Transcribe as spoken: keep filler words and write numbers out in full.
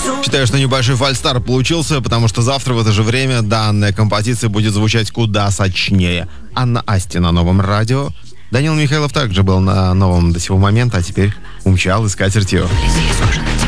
Считаю, что небольшой фальстарт получился, потому что завтра в это же время данная композиция будет звучать куда сочнее. Анна Асти на Новом радио. Данил Михайлов также был на Новом до сего момента, а теперь умчал искать ртье.